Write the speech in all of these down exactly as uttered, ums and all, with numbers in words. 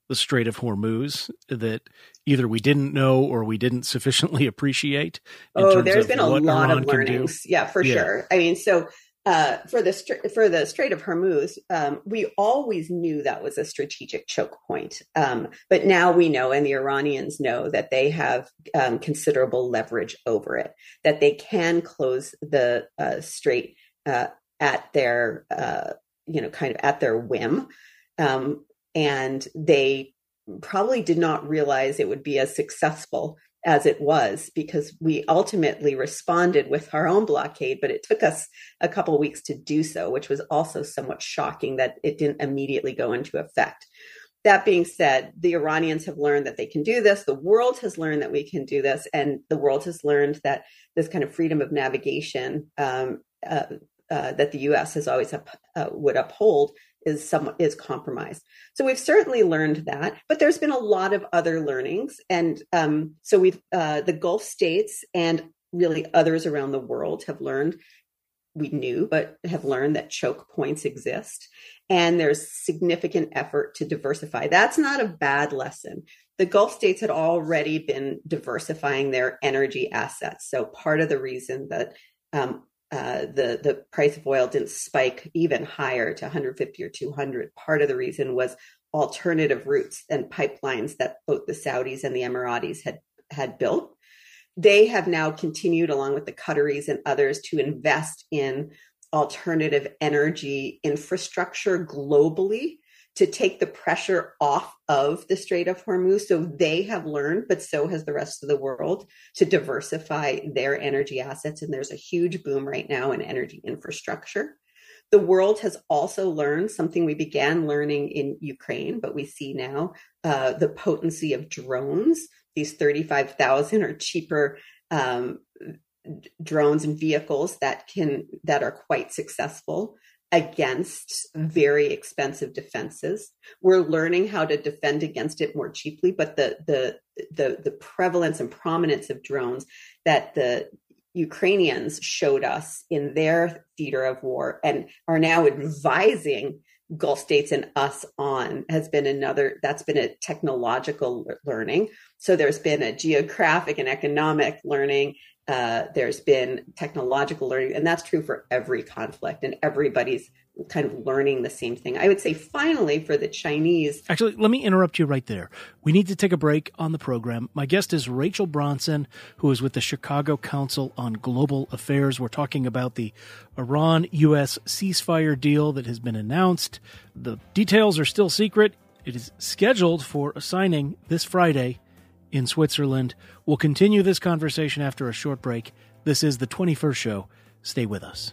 the Strait of Hormuz that either we didn't know or we didn't sufficiently appreciate? In oh, terms there's of been a what lot Iran of learnings. Yeah, for yeah. sure. I mean, so uh, for the for the Strait of Hormuz, um, we always knew that was a strategic choke point. Um, but now we know, and the Iranians know, that they have um, considerable leverage over it, that they can close the uh, strait uh, at their, uh, you know, kind of at their whim. Um, and they probably did not realize it would be as successful as it was, because we ultimately responded with our own blockade, but it took us a couple of weeks to do so, which was also somewhat shocking that it didn't immediately go into effect. That being said, the Iranians have learned that they can do this. The world has learned that we can do this. And the world has learned that this kind of freedom of navigation um, uh, uh, that the U S has always up, uh, would uphold is somewhat is compromised. So we've certainly learned that, but there's been a lot of other learnings. And um, so we've, uh, the Gulf states and really others around the world have learned, we knew, but have learned that choke points exist. And there's significant effort to diversify. That's not a bad lesson. The Gulf states had already been diversifying their energy assets. So part of the reason that um, Uh, the, the price of oil didn't spike even higher to one hundred fifty or two hundred. Part of the reason was alternative routes and pipelines that both the Saudis and the Emiratis had, had built. They have now continued, along with the Qataris and others, to invest in alternative energy infrastructure globally to take the pressure off of the Strait of Hormuz. So they have learned, but so has the rest of the world, to diversify their energy assets. And there's a huge boom right now in energy infrastructure. The world has also learned something we began learning in Ukraine, but we see now uh, the potency of drones. These thirty-five thousand or cheaper um, drones and vehicles that can that are quite successful against very expensive defenses. We're learning how to defend against it more cheaply, but the the the, the prevalence and prominence of drones that the Ukrainians showed us in their theater of war and are now advising Gulf states and us on has been another, that's been a technological learning. So there's been a geographic and economic learning. Uh, there's been technological learning, and that's true for every conflict, and everybody's kind of learning the same thing. I would say finally for the Chinese. Actually, let me interrupt you right there. We need to take a break on the program. My guest is Rachel Bronson, who is with the Chicago Council on Global Affairs. We're talking about the Iran-U S ceasefire deal that has been announced. The details are still secret. It is scheduled for a signing this Friday in Switzerland. We'll continue this conversation after a short break. This is the twenty-first Show. Stay with us.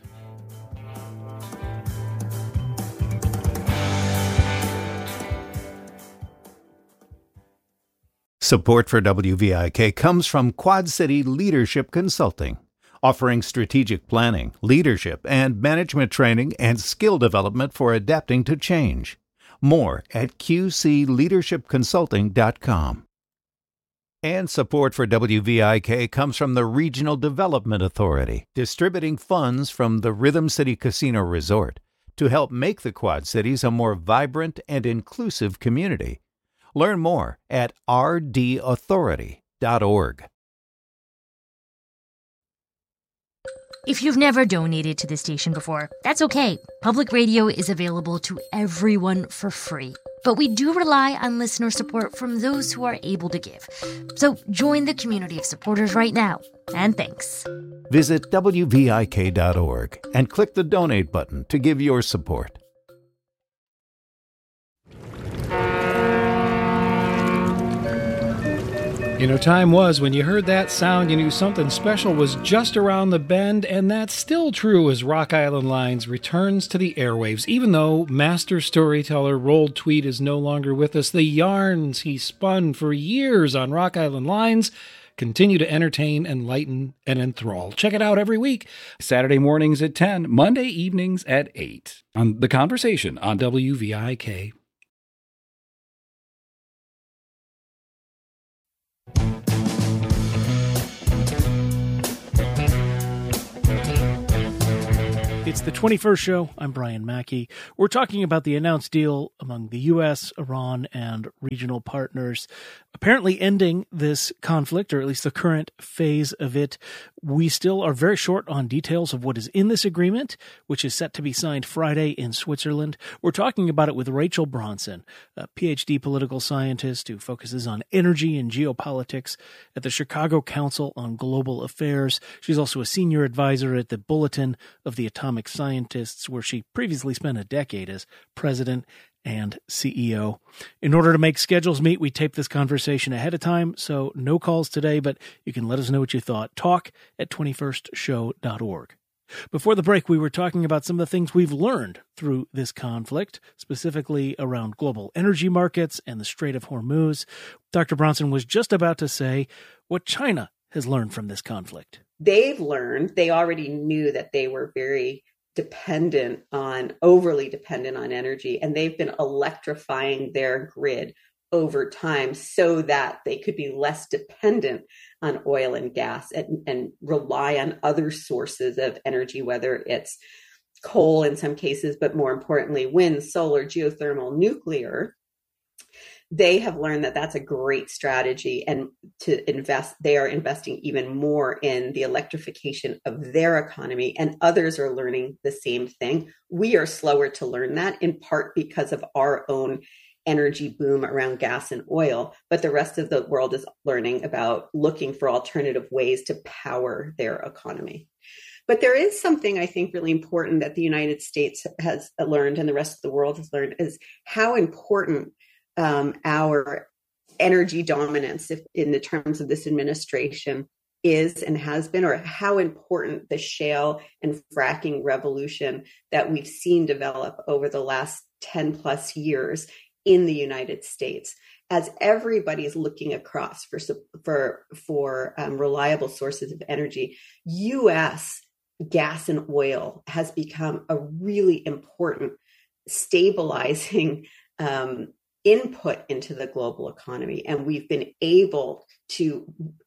Support for W V I K comes from Quad City Leadership Consulting, offering strategic planning, leadership, and management training and skill development for adapting to change. More at q c leadership consulting dot com. And support for W V I K comes from the Regional Development Authority, distributing funds from the Rhythm City Casino Resort to help make the Quad Cities a more vibrant and inclusive community. Learn more at r d authority dot org. If you've never donated to the station before, that's okay. Public radio is available to everyone for free. But we do rely on listener support from those who are able to give. So join the community of supporters right now. And thanks. Visit w v i k dot org and click the donate button to give your support. You know, time was when you heard that sound, you knew something special was just around the bend, and that's still true as Rock Island Lines returns to the airwaves. Even though master storyteller Roald Tweed is no longer with us, the yarns he spun for years on Rock Island Lines continue to entertain, enlighten, and enthrall. Check it out every week. Saturday mornings at ten, Monday evenings at eight. On The Conversation on W V I K. It's the twenty-first show. I'm Brian Mackey. We're talking about the announced deal among the U S, Iran, and regional partners, apparently ending this conflict, or at least the current phase of it. We still are very short on details of what is in this agreement, which is set to be signed Friday in Switzerland. We're talking about it with Rachel Bronson, a P H D political scientist who focuses on energy and geopolitics at the Chicago Council on Global Affairs. She's also a senior advisor at the Bulletin of the Atomic Scientists, where she previously spent a decade as president and C E O. In order to make schedules meet, we taped this conversation ahead of time, so no calls today, but you can let us know what you thought. Talk at twenty-first show dot org. Before the break, we were talking about some of the things we've learned through this conflict, specifically around global energy markets and the Strait of Hormuz. Doctor Bronson was just about to say what China has learned from this conflict. They've learned, they already knew that they were very dependent on, overly dependent on energy, and they've been electrifying their grid over time so that they could be less dependent on oil and gas and, and rely on other sources of energy, whether it's coal in some cases, but more importantly, wind, solar, geothermal, nuclear. They have learned that that's a great strategy, and to invest, they are investing even more in the electrification of their economy, and others are learning the same thing. We are slower to learn that, in part because of our own energy boom around gas and oil, but the rest of the world is learning about looking for alternative ways to power their economy. But there is something I think really important that the United States has learned and the rest of the world has learned, is how important Um, our energy dominance, if in the terms of this administration, is and has been, or how important the shale and fracking revolution that we've seen develop over the last ten plus years in the United States. As everybody is looking across for for for um, reliable sources of energy, U S gas and oil has become a really important stabilizing um, input into the global economy. And we've been able to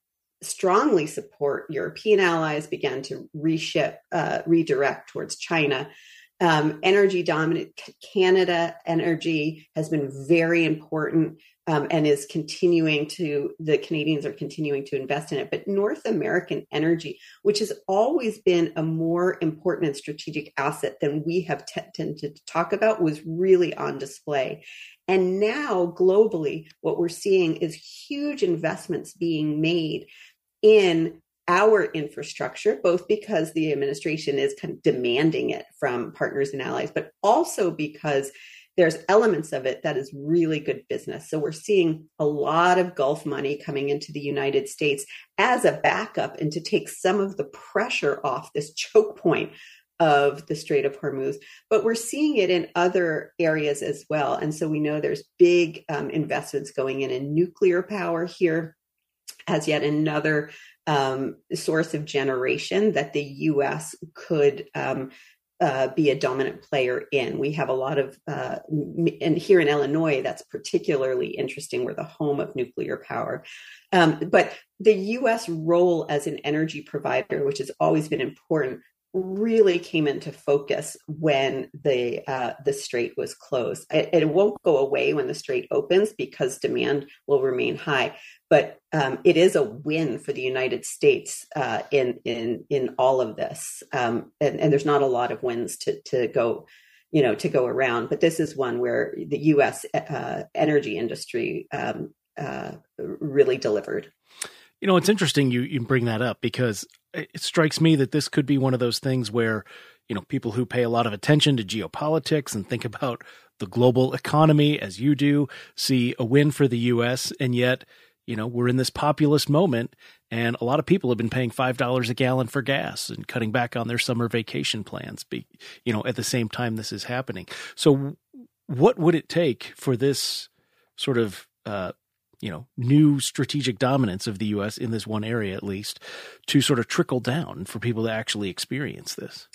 strongly support European allies, began to reship, uh, redirect towards China. Um, energy dominant Canada energy has been very important um, and is continuing to, the Canadians are continuing to invest in it. But North American energy, which has always been a more important and strategic asset than we have t- tended to talk about, was really on display. And now globally, what we're seeing is huge investments being made in our infrastructure, both because the administration is kind of demanding it from partners and allies, but also because there's elements of it that is really good business. So we're seeing a lot of Gulf money coming into the United States as a backup and to take some of the pressure off this choke point of the Strait of Hormuz, but we're seeing it in other areas as well. And so we know there's big um, investments going in in nuclear power here as yet another um, source of generation that the U S could um, uh, be a dominant player in. We have a lot of, uh, and here in Illinois, that's particularly interesting. We're the home of nuclear power. Um, but the U S role as an energy provider, which has always been important, really came into focus when the uh, the strait was closed. It, it won't go away when the strait opens because demand will remain high, but um, it is a win for the United States uh, in in in all of this. Um, and, and there's not a lot of wins to to go, you know, to go around. But this is one where the U S uh, energy industry um, uh, really delivered. You know, it's interesting you, you bring that up, because it strikes me that this could be one of those things where, you know, people who pay a lot of attention to geopolitics and think about the global economy as you do see a win for the U S. And yet, you know, we're in this populist moment and a lot of people have been paying five dollars a gallon for gas and cutting back on their summer vacation plans, be, you know, at the same time this is happening. So what would it take for this sort of, uh, you know, new strategic dominance of the U S in this one area, at least, to sort of trickle down for people to actually experience this?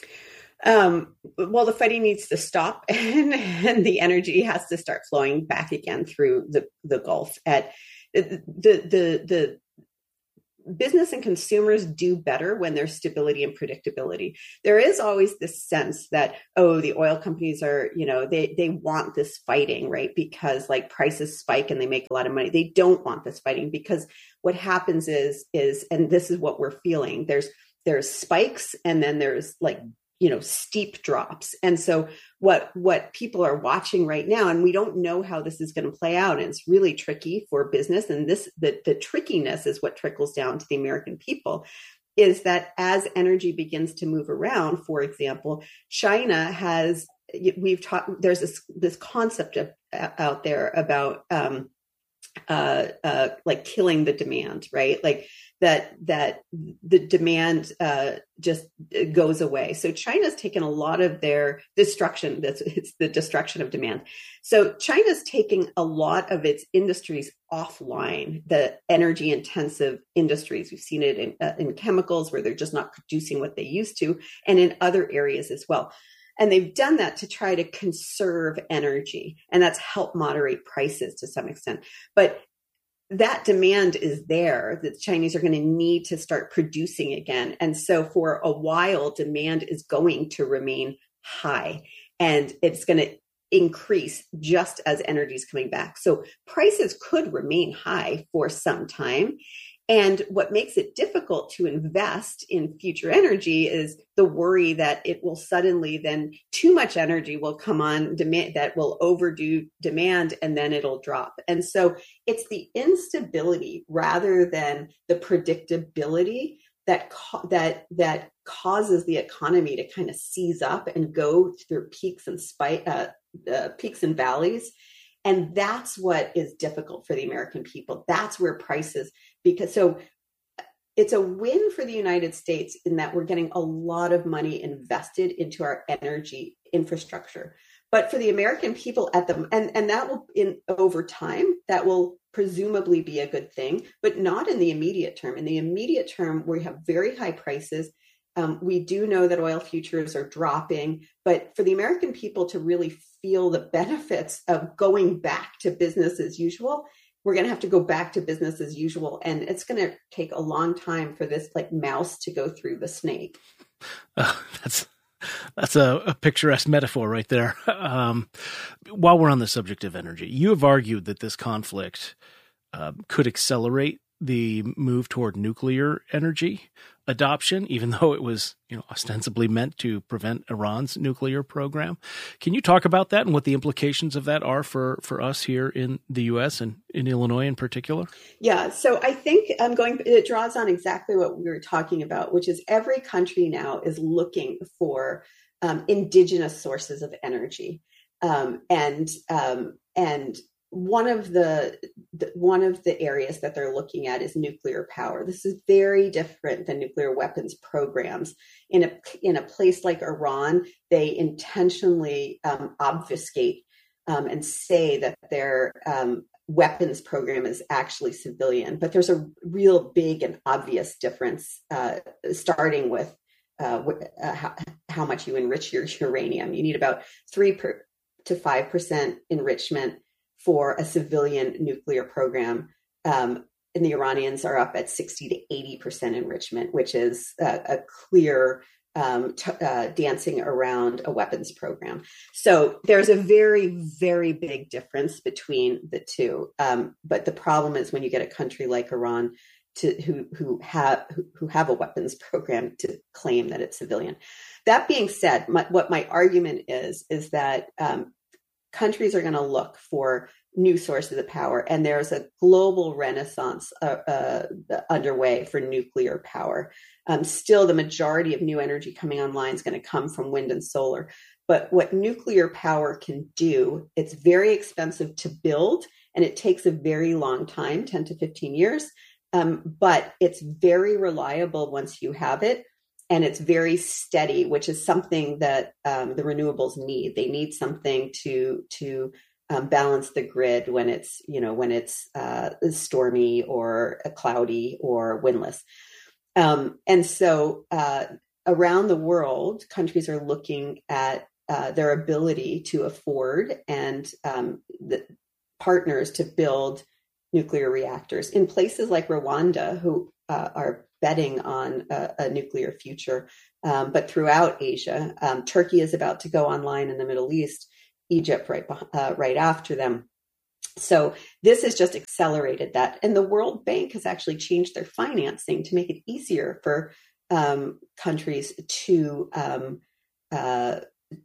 Um, well, the fighting needs to stop and, and the energy has to start flowing back again through the, the Gulf. At the, the, the, business and consumers do better when there's stability and predictability. There is always this sense that, oh, the oil companies are, you know, they, they want this fighting, right? Because like prices spike and they make a lot of money. They don't want this fighting, because what happens is, is, and this is what we're feeling, there's, there's spikes and then there's like, you know, steep drops. And so what, what people are watching right now, and we don't know how this is going to play out, and it's really tricky for business. And this, the, the trickiness is what trickles down to the American people, is that as energy begins to move around, for example, China has, we've taught, there's this, this concept of, out there about, um, uh, uh, like killing the demand, right? Like that, that the demand, uh, just goes away. So China's taken a lot of their destruction. That's, it's the destruction of demand. So China's taking a lot of its industries offline, the energy intensive industries. We've seen it in, uh, in chemicals where they're just not producing what they used to, and in other areas as well. And they've done that to try to conserve energy, and that's helped moderate prices to some extent. But that demand is there. The Chinese are going to need to start producing again. And so for a while, demand is going to remain high, and it's going to increase just as energy is coming back. So prices could remain high for some time. And what makes it difficult to invest in future energy is the worry that it will suddenly then too much energy will come on demand that will overdo demand, and then it'll drop. And so it's the instability rather than the predictability that that that causes the economy to kind of seize up and go through peaks and spike uh, uh, peaks and valleys. And that's what is difficult for the American people. That's where prices, because so it's a win for the United States in that we're getting a lot of money invested into our energy infrastructure. But for the American people at the, and, and that will in over time, that will presumably be a good thing, but not in the immediate term. In the immediate term, we have very high prices. Um, we do know that oil futures are dropping, but for the American people to really feel the benefits of going back to business as usual, we're going to have to go back to business as usual. And it's going to take a long time for this like mouse to go through the snake. Uh, that's that's a, a picturesque metaphor right there. Um, while we're on the subject of energy, you have argued that this conflict uh, could accelerate the move toward nuclear energy adoption, even though it was, you know, ostensibly meant to prevent Iran's nuclear program. Can you talk about that and what the implications of that are for, for us here in the U S and in Illinois in particular? Yeah, so I think I'm going, it draws on exactly what we were talking about, which is every country now is looking for um, indigenous sources of energy. Um, and, um, and, One of the, the one of the areas that they're looking at is nuclear power. This is very different than nuclear weapons programs. In a in a place like Iran, they intentionally um, obfuscate um, and say that their um, weapons program is actually civilian. But there's a real big and obvious difference, uh, starting with uh, uh, how, how much you enrich your uranium. You need about three per, to five percent enrichment for a civilian nuclear program. Um, and the Iranians are up at sixty to eighty percent enrichment, which is a, a clear um, t- uh, dancing around a weapons program. So there's a very, very big difference between the two. Um, but the problem is when you get a country like Iran to who who have who, who have a weapons program to claim that it's civilian. That being said, my, what my argument is, is that um, countries are going to look for new sources of power, and there's a global renaissance uh, uh, underway for nuclear power. Um, still, the majority of new energy coming online is going to come from wind and solar. But what nuclear power can do, it's very expensive to build, and it takes a very long time, ten to fifteen years, um, but it's very reliable once you have it. And it's very steady, which is something that um, the renewables need. They need something to to um, balance the grid when it's you know when it's uh, stormy or cloudy or windless. Um, and so uh, around the world, countries are looking at uh, their ability to afford and um, the partners to build nuclear reactors in places like Rwanda, who uh, are betting on a, a nuclear future. Um, but throughout Asia, um, Turkey is about to go online in the Middle East, Egypt right uh, right after them. So this has just accelerated that. And the World Bank has actually changed their financing to make it easier for um, countries to um, uh,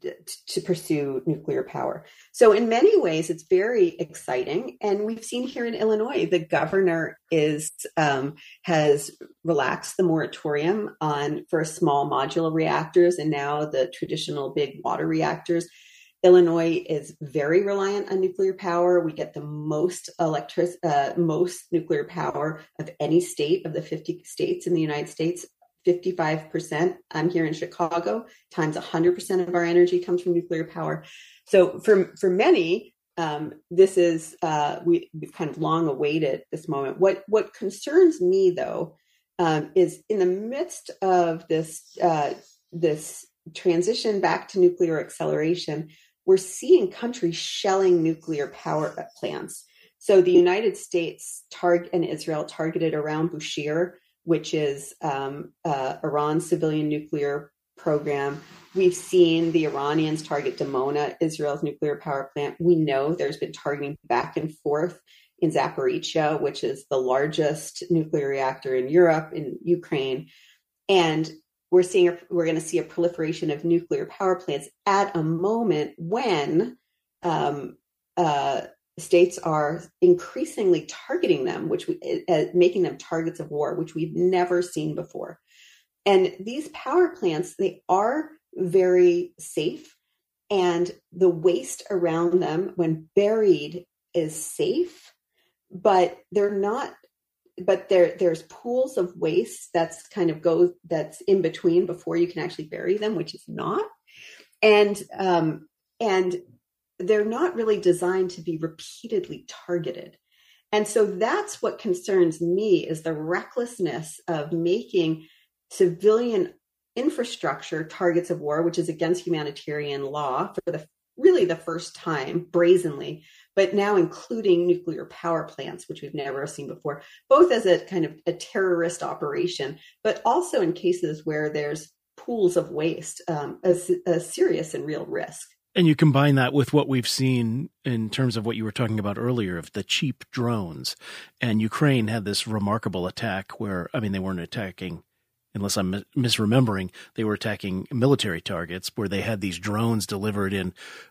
to pursue nuclear power. So in many ways, it's very exciting. And we've seen here in Illinois, the governor is um, has relaxed the moratorium on for small modular reactors and now the traditional big water reactors. Illinois is very reliant on nuclear power. We get the most electric, uh, most nuclear power of any state of the fifty states in the United States. fifty-five percent. I'm here in Chicago, times one hundred percent of our energy comes from nuclear power. So for, for many, um, this is, uh, we, we've kind of long awaited this moment. What, what concerns me though, um, is in the midst of this, uh, this transition back to nuclear acceleration, we're seeing countries shelling nuclear power plants. So the United States target and Israel targeted around Bushehr, which is um, uh, Iran's civilian nuclear program. We've seen the Iranians target Dimona, Israel's nuclear power plant. We know there's been targeting back and forth in Zaporizhzhia, which is the largest nuclear reactor in Europe, in Ukraine. And we're seeing, a, we're going to see a proliferation of nuclear power plants at a moment when um, uh, states are increasingly targeting them, which we, uh, making them targets of war, which we've never seen before. And these power plants, they are very safe, and the waste around them, when buried, is safe, but they're not. But there, there's pools of waste that's kind of go that's in between before you can actually bury them, which is not, and um, and they're not really designed to be repeatedly targeted. And so that's what concerns me, is the recklessness of making civilian infrastructure targets of war, which is against humanitarian law for the really the first time brazenly, but now including nuclear power plants, which we've never seen before, both as a kind of a terrorist operation, but also in cases where there's pools of waste, um, a, a serious and real risk. And you combine that with what we've seen in terms of what you were talking about earlier of the cheap drones. And Ukraine had this remarkable attack where, I mean, they weren't attacking, unless I'm misremembering, they were attacking military targets where they had these drones delivered in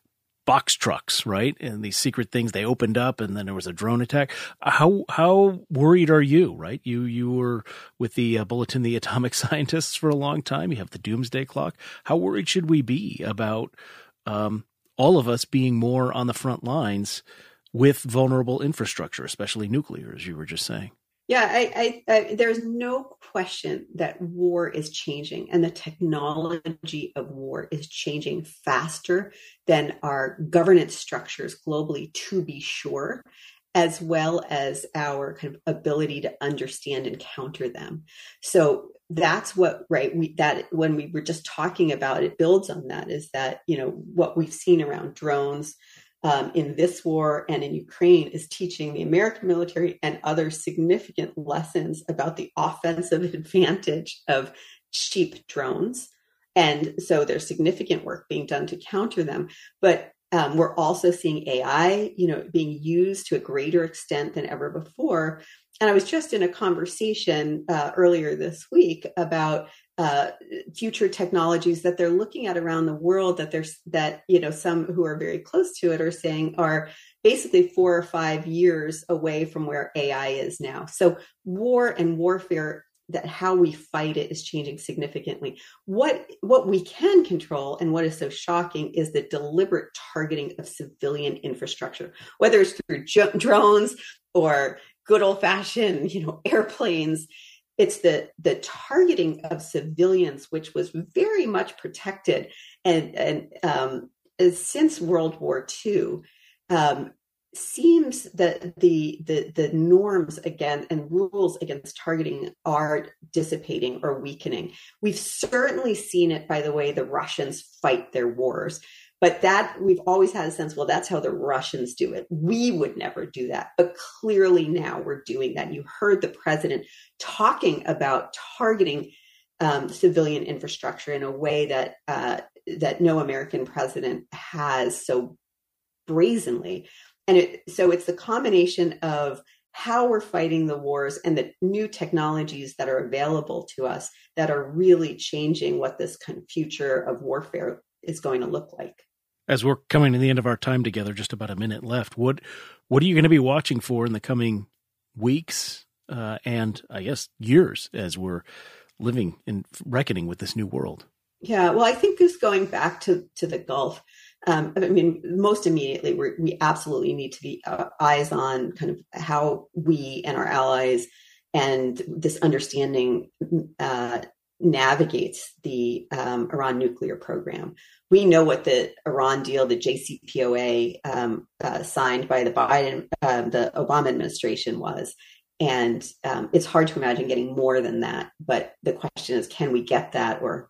box trucks, right? And these secret things they opened up, and then there was a drone attack. How how worried are you, right? You you were with the uh, Bulletin of the Atomic Scientists for a long time. You have the doomsday clock. How worried should we be about um, all of us being more on the front lines with vulnerable infrastructure, especially nuclear, as you were just saying? Yeah, I, I, I, there's no question that war is changing, and the technology of war is changing faster than our governance structures globally, to be sure, as well as our kind of ability to understand and counter them. So that's what, right, we, that when we were just talking about, it builds on that, is that, you know, what we've seen around drones, Um, in this war and in Ukraine is teaching the American military and other significant lessons about the offensive advantage of cheap drones. And so there's significant work being done to counter them. But um, we're also seeing A I, you know, being used to a greater extent than ever before. And I was just in a conversation uh, earlier this week about uh, future technologies that they're looking at around the world, that there's that, you know, some who are very close to it are saying are basically four or five years away from where A I is now. So war and warfare, that how we fight it is changing significantly. What what we can control, and what is so shocking, is the deliberate targeting of civilian infrastructure, whether it's through jo- drones or good old fashioned, you know, airplanes. It's the the targeting of civilians, which was very much protected, and and um, since World War Two, um, seems that the the the norms again and rules against targeting are dissipating or weakening. We've certainly seen it by the way the Russians fight their wars, But that we've always had a sense, well, that's how the Russians do it. We would never do that. But clearly now we're doing that. You heard the president talking about targeting um, civilian infrastructure in a way that uh, that no American president has so brazenly. And it, so it's the combination of how we're fighting the wars and the new technologies that are available to us that are really changing what this kind of future of warfare is going to look like. As we're coming to the end of our time together, just about a minute left, what what are you going to be watching for in the coming weeks uh, and I guess years as we're living and reckoning with this new world? Yeah, well, I think just going back to, to the Gulf, um, I mean, most immediately, we're, we absolutely need to be uh, eyes on kind of how we and our allies and this understanding uh, navigates the um, Iran nuclear program. We know what the Iran deal, the J C P O A um, uh, signed by the Biden, uh, the Obama administration was. And um, it's hard to imagine getting more than that. But the question is, can we get that, or,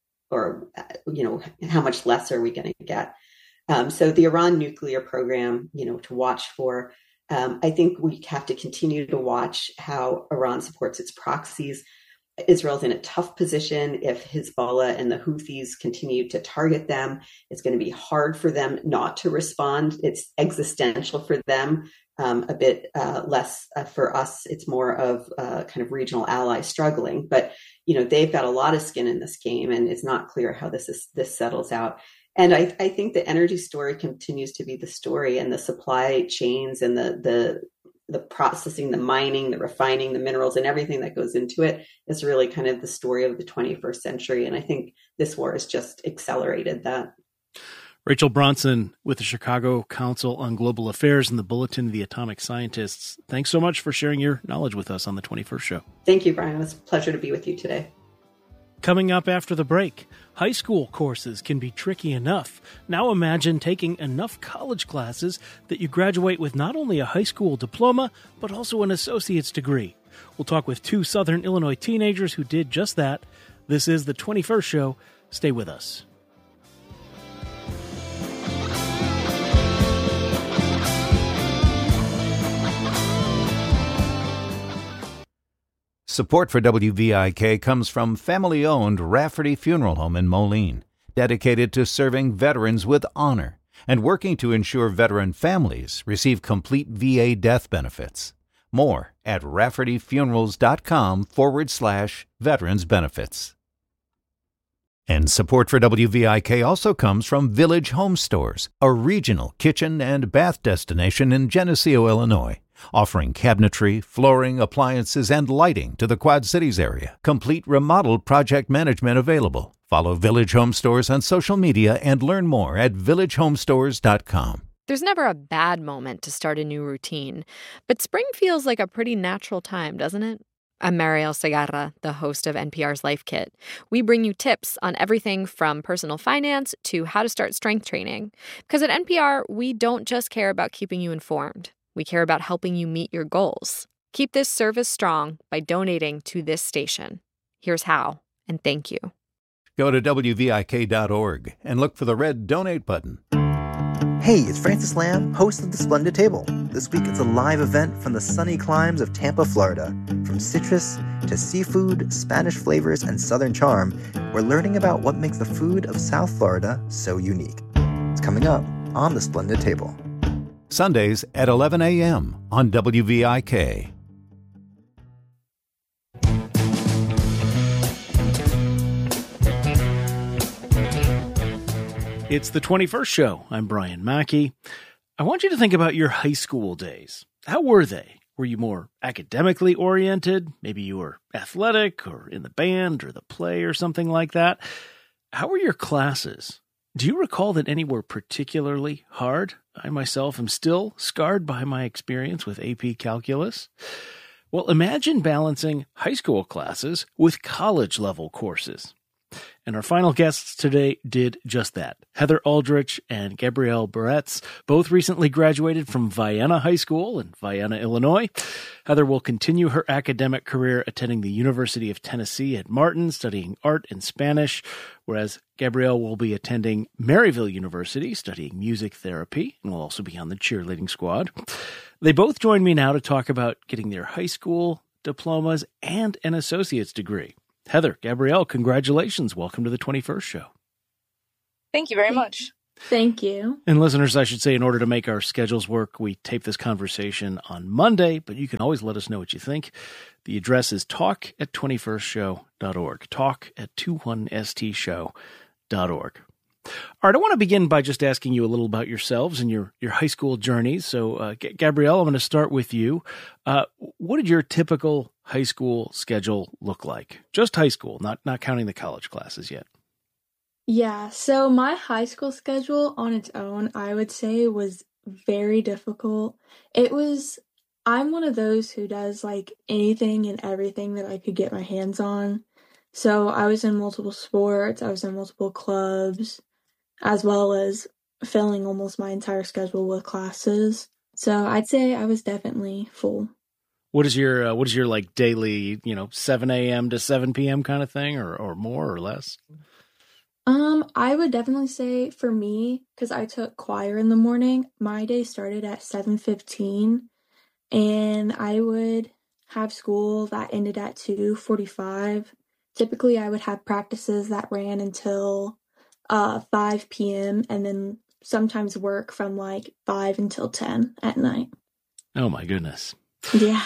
or you know, how much less are we going to get? Um, so the Iran nuclear program, you know, to watch for. Um, I think we have to continue to watch how Iran supports its proxies. Israel's in a tough position. If Hezbollah and the Houthis continue to target them, it's going to be hard for them not to respond. It's existential for them. Um, a bit uh, less uh, for us. It's more of uh, kind of regional allies struggling, but you know they've got a lot of skin in this game, and it's not clear how this is this settles out. And I, I think the energy story continues to be the story, and the supply chains and the the the processing, the mining, the refining, the minerals, and everything that goes into it is really kind of the story of the twenty-first century. And I think this war has just accelerated that. Rachel Bronson with the Chicago Council on Global Affairs and the Bulletin of the Atomic Scientists. Thanks so much for sharing your knowledge with us on the twenty-first show. Thank you, Brian. It was a pleasure to be with you today. Coming up after the break, high school courses can be tricky enough. Now imagine taking enough college classes that you graduate with not only a high school diploma, but also an associate's degree. We'll talk with two Southern Illinois teenagers who did just that. This is the twenty-first show. Stay with us. Support for W V I K comes from family-owned Rafferty Funeral Home in Moline, dedicated to serving veterans with honor and working to ensure veteran families receive complete V A death benefits. More at raffertyfunerals.com forward slash veterans benefits. And support for W V I K also comes from Village Home Stores, a regional kitchen and bath destination in Geneseo, Illinois, offering cabinetry, flooring, appliances, and lighting to the Quad Cities area. Complete remodel project management available. Follow Village Home Stores on social media and learn more at village home stores dot com. There's never a bad moment to start a new routine, but spring feels like a pretty natural time, doesn't it? I'm Mariel Segarra, the host of N P R's Life Kit. We bring you tips on everything from personal finance to how to start strength training. Because at N P R, we don't just care about keeping you informed. We care about helping you meet your goals. Keep this service strong by donating to this station. Here's how, and thank you. Go to W V I K dot org and look for the red donate button. Hey, it's Francis Lamb, host of The Splendid Table. This week it's a live event from the sunny climes of Tampa, Florida. From citrus to seafood, Spanish flavors, and Southern charm, we're learning about what makes the food of South Florida so unique. It's coming up on The Splendid Table. Sundays at eleven a.m. on W V I K. It's the twenty-first show. I'm Brian Mackey. I want you to think about your high school days. How were they? Were you more academically oriented? Maybe you were athletic or in the band or the play or something like that. How were your classes? Do you recall that any were particularly hard? I myself am still scarred by my experience with A P Calculus. Well, imagine balancing high school classes with college-level courses. And our final guests today did just that. Heather Aldrich and Gabrielle Baretz both recently graduated from Vienna High School in Vienna, Illinois. Heather will continue her academic career attending the University of Tennessee at Martin, studying art and Spanish, whereas Gabrielle will be attending Maryville University, studying music therapy, and will also be on the cheerleading squad. They both join me now to talk about getting their high school diplomas and an associate's degree. Heather, Gabrielle, congratulations. Welcome to the twenty-first show. Thank you very much. Thank you. And listeners, I should say, in order to make our schedules work, we tape this conversation on Monday, but you can always let us know what you think. The address is talk at twenty-first show dot org. Talk at twenty-one s t show dot org. All right, I want to begin by just asking you a little about yourselves and your, your high school journeys. So, uh, G- Gabrielle, I'm going to start with you. Uh, what did your typical high school schedule look like? Just high school, not not counting the college classes yet. Yeah, so my high school schedule on its own, I would say, was very difficult. It was, I'm one of those who does like anything and everything that I could get my hands on. So I was in multiple sports, I was in multiple clubs, as well as filling almost my entire schedule with classes. So I'd say I was definitely full. What is your uh, what is your like daily, you know, seven a.m. to seven p.m. kind of thing, or or more or less? Um, I would definitely say for me, because I took choir in the morning, my day started at seven fifteen, and I would have school that ended at two forty-five. Typically, I would have practices that ran until uh five p.m. and then sometimes work from like five until ten at night. Oh my goodness. Yeah.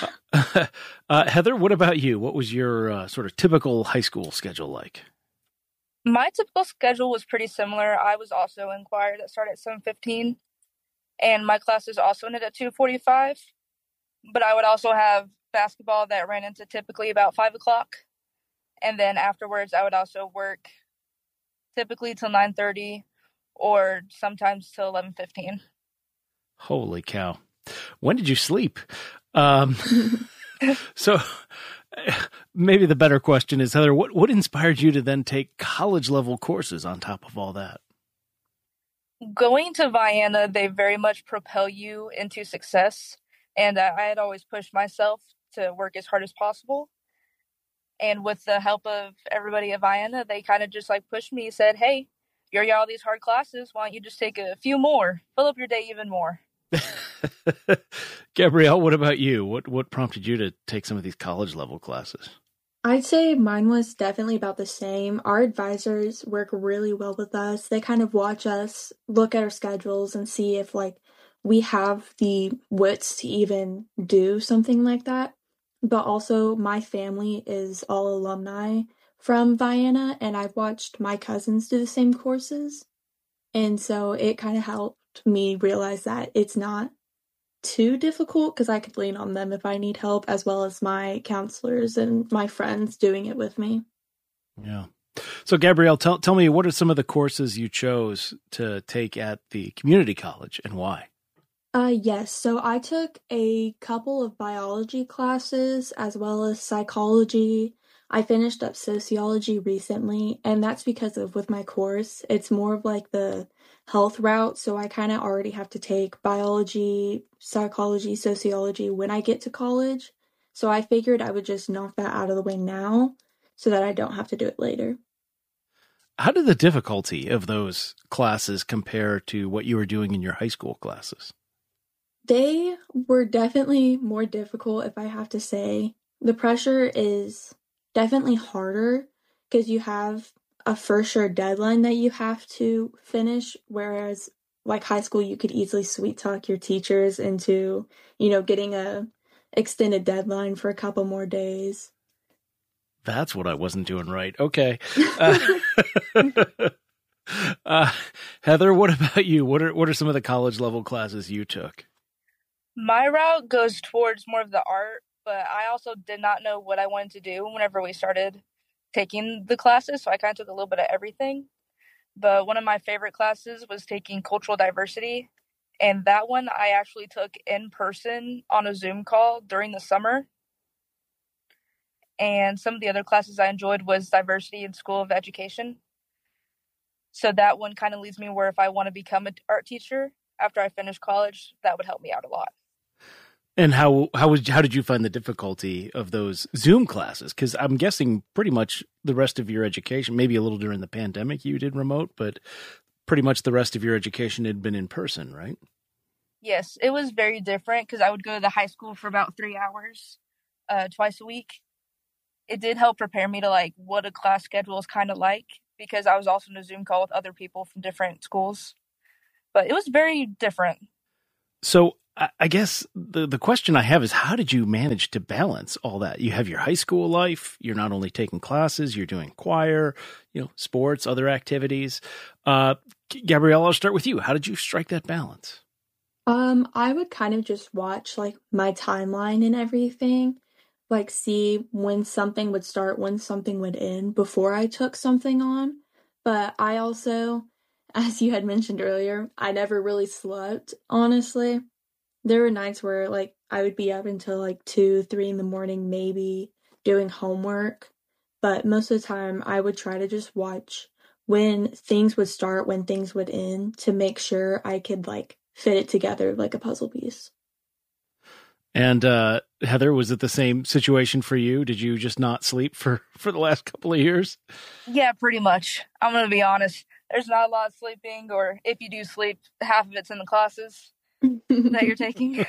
uh, Heather, what about you? What was your uh, sort of typical high school schedule like? My typical schedule was pretty similar. I was also in choir that started at seven fifteen, and my classes also ended at two forty-five. But I would also have basketball that ran into typically about five o'clock. And then afterwards, I would also work typically till nine thirty or sometimes till eleven fifteen. Holy cow. When did you sleep? Um, so maybe the better question is, Heather, what, what inspired you to then take college level courses on top of all that? Going to Vienna, they very much propel you into success. And I, I had always pushed myself to work as hard as possible. And with the help of everybody at Vienna, they kind of just like pushed me, said, hey, you're got all these hard classes. Why don't you just take a few more? Fill up your day even more. Gabrielle, what about you? What what prompted you to take some of these college level classes? I'd say mine was definitely about the same. Our advisors work really well with us. They kind of watch us, look at our schedules, and see if like we have the wits to even do something like that. But also my family is all alumni from Vienna, and I've watched my cousins do the same courses. And so it kind of helped me realize that it's not too difficult because I could lean on them if I need help, as well as my counselors and my friends doing it with me. Yeah. So Gabrielle, tell tell me, what are some of the courses you chose to take at the community college and why? Uh, yes. So I took a couple of biology classes as well as psychology. I finished up sociology recently, and that's because of with my course, it's more of like the health route. So I kind of already have to take biology, psychology, sociology when I get to college. So I figured I would just knock that out of the way now so that I don't have to do it later. How did the difficulty of those classes compare to what you were doing in your high school classes? They were definitely more difficult, if I have to say. The pressure is definitely harder because you have a for sure deadline that you have to finish, whereas like high school, you could easily sweet talk your teachers into, you know, getting a extended deadline for a couple more days. That's what I wasn't doing right. Okay. Uh, uh, Heather, what about you? What are what are some of the college level classes you took? My route goes towards more of the art, but I also did not know what I wanted to do whenever we started taking the classes, so I kind of took a little bit of everything. But one of my favorite classes was taking cultural diversity, and that one I actually took in person on a Zoom call during the summer. And some of the other classes I enjoyed was diversity in School of Education. So that one kind of leads me where if I want to become an art teacher after I finish college, that would help me out a lot. And how how was how did you find the difficulty of those Zoom classes? Because I'm guessing pretty much the rest of your education, maybe a little during the pandemic, you did remote, but pretty much the rest of your education had been in person, right? Yes, it was very different because I would go to the high school for about three hours uh, twice a week. It did help prepare me to like what a class schedule is kind of like because I was also in a Zoom call with other people from different schools. But it was very different. So I guess the, the question I have is, how did you manage to balance all that? You have your high school life. You're not only taking classes, you're doing choir, you know, sports, other activities. Uh, Gabrielle, I'll start with you. How did you strike that balance? Um, I would kind of just watch like my timeline and everything, like see when something would start, when something would end before I took something on. But I also, as you had mentioned earlier, I never really slept, honestly. There were nights where like I would be up until like two, three in the morning, maybe doing homework. But most of the time I would try to just watch when things would start, when things would end to make sure I could like fit it together like a puzzle piece. And uh, Heather, was it the same situation for you? Did you just not sleep for, for the last couple of years? Yeah, pretty much. I'm going to be honest. There's not a lot of sleeping, or if you do sleep, half of it's in the classes that you're taking.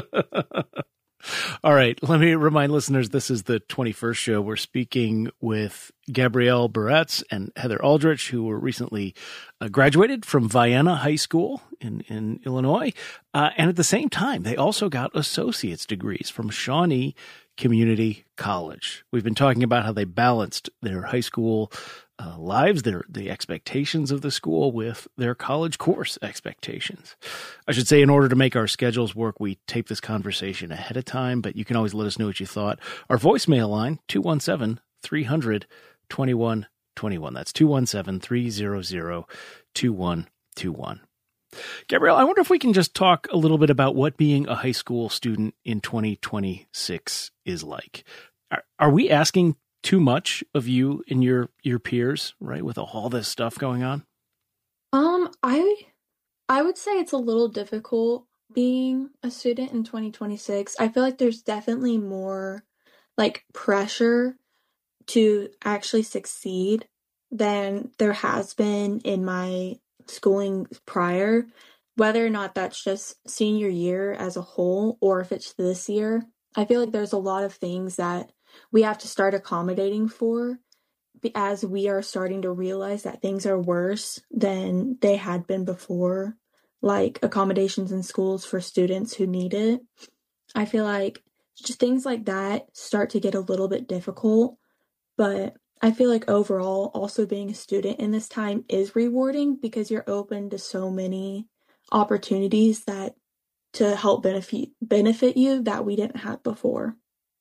All right. Let me remind listeners, this is the twenty-first show. We're speaking with Gabrielle Barretz and Heather Aldrich, who were recently uh, graduated from Vienna High School in, in Illinois. Uh, and at the same time, they also got associate's degrees from Shawnee Community College. We've been talking about how they balanced their high school Uh, lives, their the expectations of the school with their college course expectations. I should say, in order to make our schedules work, we tape this conversation ahead of time, but you can always let us know what you thought. Our voicemail line, two one seven, three hundred, twenty-one twenty-one. That's two one seven, three hundred, twenty-one twenty-one. Gabrielle, I wonder if we can just talk a little bit about what being a high school student in twenty twenty-six is like. Are, are we asking too much of you and your your peers, right, with all this stuff going on? Um, I I would say it's a little difficult being a student in twenty twenty-six. I feel like there's definitely more like pressure to actually succeed than there has been in my schooling prior, whether or not that's just senior year as a whole or if it's this year. I feel like there's a lot of things that we have to start accommodating for as we are starting to realize that things are worse than they had been before, like accommodations in schools for students who need it. I feel like just things like that start to get a little bit difficult, but I feel like overall also being a student in this time is rewarding because you're open to so many opportunities that to help benefit benefit you that we didn't have before.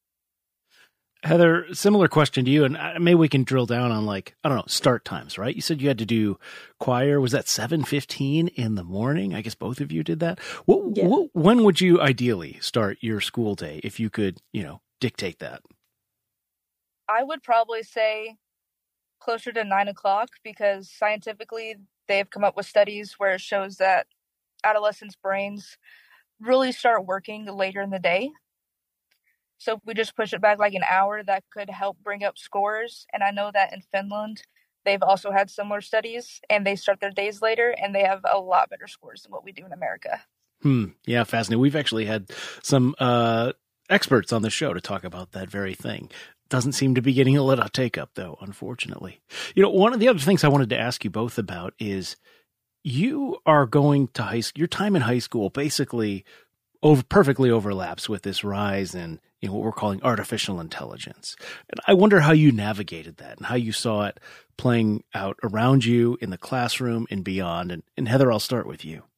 Heather, similar question to you, and maybe we can drill down on, like, I don't know, start times, right? You said you had to do choir. Was that seven fifteen in the morning? I guess both of you did that. What, Yeah. what, when would you ideally start your school day if you could, you know, dictate that? I would probably say closer to nine o'clock because scientifically they've come up with studies where it shows that adolescents' brains really start working later in the day. So if we just push it back like an hour, that could help bring up scores. And I know that in Finland, they've also had similar studies and they start their days later and they have a lot better scores than what we do in America. Hmm. Yeah, fascinating. We've actually had some uh, experts on the show to talk about that very thing. Doesn't seem to be getting a lot of take up, though, unfortunately. You know, one of the other things I wanted to ask you both about is you are going to high school. Your time in high school basically over, perfectly overlaps with this rise in, you know, what we're calling artificial intelligence. And I wonder how you navigated that and how you saw it playing out around you in the classroom and beyond. And, and Heather, I'll start with you.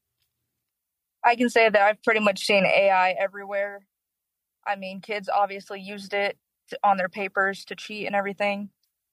I can say that I've pretty much seen A I everywhere. I mean, kids obviously used it to, on their papers to cheat and everything.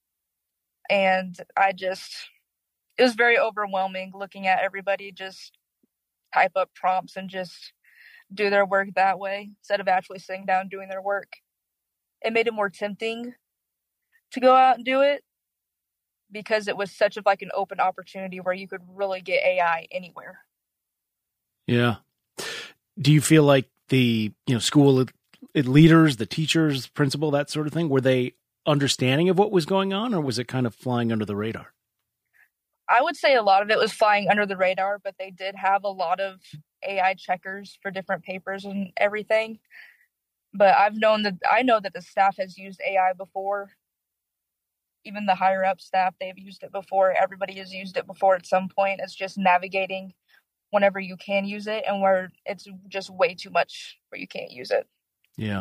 And I just, it was very overwhelming looking at everybody just type up prompts and just do their work that way instead of actually sitting down and doing their work. It made it more tempting to go out and do it. because it was such of like an open opportunity where you could really get A I anywhere. Yeah. Do you feel like the, you know, school leaders, the teachers, principal, that sort of thing, were they understanding of what was going on, or was it kind of flying under the radar? I would say a lot of it was flying under the radar, but they did have a lot of A I checkers for different papers and everything. But I've known that I know that the staff has used A I before. Even the higher up staff, they've used it before. Everybody has used it before at some point. It's just navigating whenever you can use it and where it's just way too much where you can't use it. Yeah.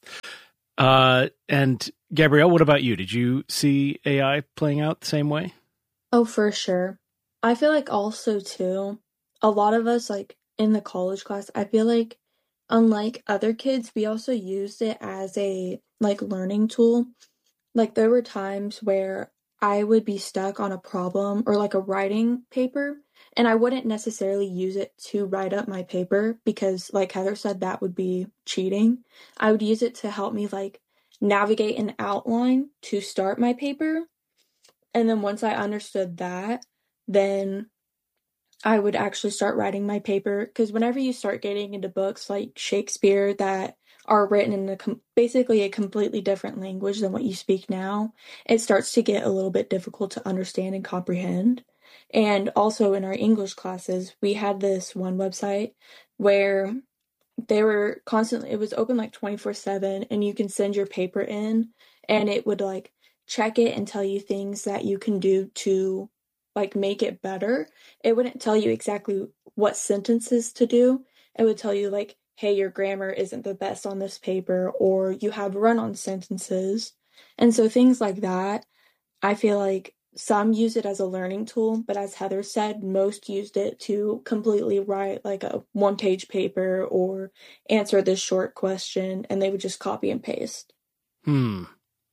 Uh, and Gabrielle, what about you? Did you see A I playing out the same way? Oh, for sure. I feel like also too, a lot of us like in the college class, I feel like unlike other kids, we also used it as a like learning tool. Like there were times where I would be stuck on a problem or like a writing paper, and I wouldn't necessarily use it to write up my paper because like Heather said, that would be cheating. I would use it to help me like navigate an outline to start my paper. And then once I understood that, then I would actually start writing my paper. Because whenever you start getting into books like Shakespeare that are written in a com- basically a completely different language than what you speak now, it starts to get a little bit difficult to understand and comprehend. And also in our English classes, we had this one website where they were constantly, it was open like twenty-four seven, and you can send your paper in and it would like check it and tell you things that you can do to like make it better. It wouldn't tell you exactly what sentences to do. It would tell you like, hey, your grammar isn't the best on this paper, or you have run-on sentences. And so things like that, I feel like some use it as a learning tool, but as Heather said, most used it to completely write like a one-page paper or answer this short question, and they would just copy and paste. Hmm.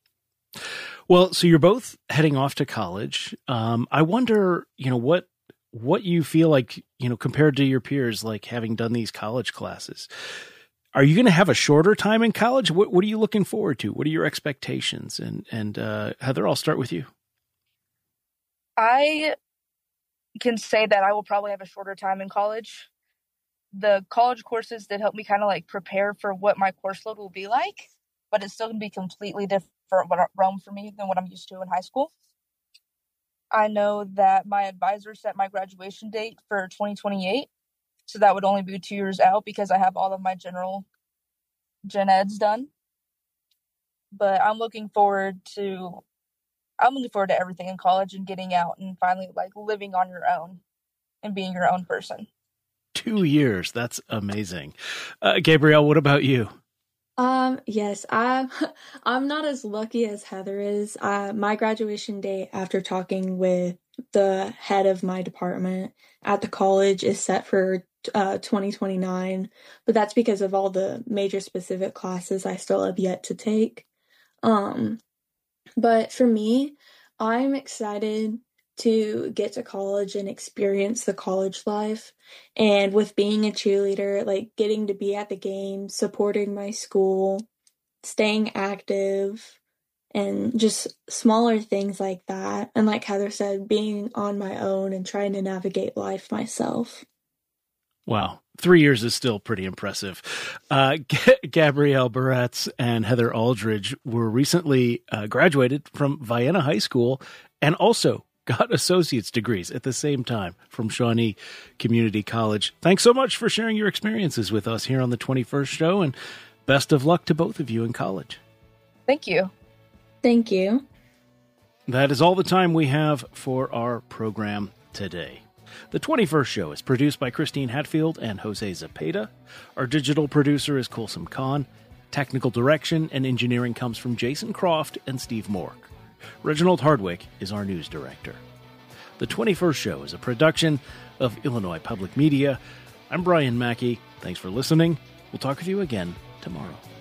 Well, so you're both heading off to college. Um, I wonder, you know, what what you feel like, you know, compared to your peers, like having done these college classes. Are you going to have a shorter time in college? What What are you looking forward to? What are your expectations? And and uh, Heather, I'll start with you. I can say that I will probably have a shorter time in college. The college courses did help me kind of like prepare for what my course load will be like, but it's still going to be completely different realm for me than what I'm used to in high school. I know that my advisor set my graduation date for twenty twenty-eight, so that would only be two years out because I have all of my general gen eds done. But I'm looking forward to I'm looking forward to everything in college and getting out and finally like living on your own and being your own person. Two years. That's amazing. Uh, Gabrielle, what about you? Um, yes, I'm, I'm not as lucky as Heather is. Uh, my graduation date, after talking with the head of my department at the college, is set for uh, twenty twenty-nine, but that's because of all the major specific classes I still have yet to take. Um, but for me, I'm excited to get to college and experience the college life. And with being a cheerleader, like getting to be at the games, supporting my school, staying active, and just smaller things like that. And like Heather said, being on my own and trying to navigate life myself. Wow. Three years is still pretty impressive. Uh, G- Gabrielle Baratz and Heather Aldridge were recently uh, graduated from Vienna High School and also got associate's degrees at the same time from Shawnee Community College. Thanks so much for sharing your experiences with us here on the twenty-first Show, and best of luck to both of you in college. Thank you. Thank you. That is all the time we have for our program today. The twenty-first Show is produced by Christine Hatfield and Jose Zepeda. Our digital producer is Kulsum Khan. Technical direction and engineering comes from Jason Croft and Steve Mork. Reginald Hardwick is our news director. The twenty-first Show is a production of Illinois Public Media. I'm Brian Mackey. Thanks for listening. We'll talk with you again tomorrow.